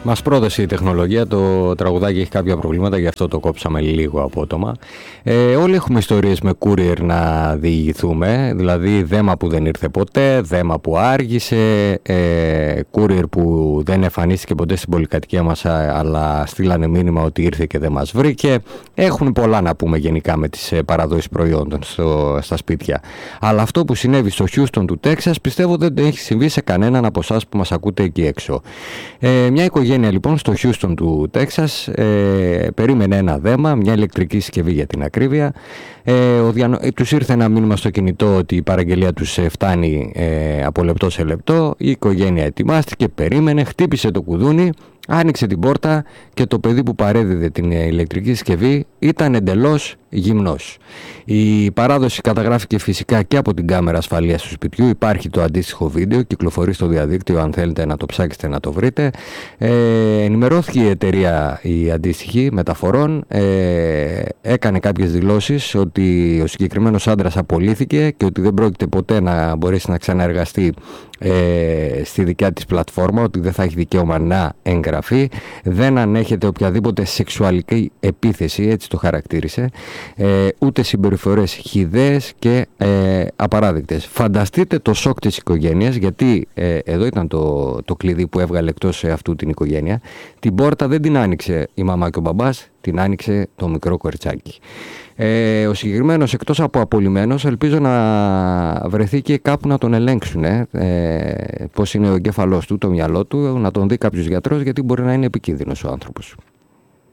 Μας πρόδωσε η τεχνολογία, το τραγουδάκι έχει κάποια προβλήματα, γι' αυτό το κόψαμε λίγο απότομα. Όλοι έχουμε ιστορίες με courier να διηγηθούμε, δηλαδή δέμα που δεν ήρθε ποτέ, δέμα που άργησε, courier που δεν εμφανίστηκε ποτέ στην πολυκατοικία μας, αλλά στείλανε μήνυμα ότι ήρθε και δεν μας βρήκε. Έχουν πολλά να πούμε γενικά με τις παραδόσεις προϊόντων στα σπίτια. Αλλά αυτό που συνέβη στο Houston του Τέξας πιστεύω δεν έχει συμβεί σε κανέναν από εσάς που μας ακούτε εκεί έξω. Μια οικογένεια λοιπόν στο Houston του Τέξας περίμενε ένα δέμα, μια ηλεκτρική συσκευή για την ακρίβεια. Τους ήρθε ένα μήνυμα στο κινητό ότι η παραγγελία τους φτάνει από λεπτό σε λεπτό. Η οικογένεια ετοιμάστηκε, περίμενε, χτύπησε το κουδούνι, άνοιξε την πόρτα και το παιδί που παρέδιδε την ηλεκτρική συσκευή ήταν εντελώς γυμνός. Η παράδοση καταγράφηκε φυσικά και από την κάμερα ασφαλείας του σπιτιού. Υπάρχει το αντίστοιχο βίντεο, κυκλοφορεί στο διαδίκτυο, αν θέλετε να το ψάξετε να το βρείτε. Ενημερώθηκε η εταιρεία η αντίστοιχη μεταφορών, έκανε κάποιες δηλώσεις ότι ο συγκεκριμένος άντρας απολύθηκε και ότι δεν πρόκειται ποτέ να μπορέσει να ξαναεργαστεί στη δικιά της πλατφόρμα, ότι δεν θα έχει δικαίωμα να εγγραφεί, δεν ανέχεται οποιαδήποτε σεξουαλική επίθεση, έτσι το χαρακτήρισε, ούτε συμπεριφορές χυδαίες και απαράδεκτες. Φανταστείτε το σοκ της οικογένειας, γιατί εδώ ήταν το κλειδί που έβγαλε εκτός αυτού την οικογένεια. Την πόρτα δεν την άνοιξε η μαμά και ο μπαμπάς, την άνοιξε το μικρό κοριτσάκι. Ο συγκεκριμένος, εκτός από απολυμένος, ελπίζω να βρεθεί και κάπου να τον ελέγξουν, πώς είναι ο εγκέφαλός του, το μυαλό του, να τον δει κάποιος γιατρός, γιατί μπορεί να είναι επικίνδυνος ο άνθρωπος.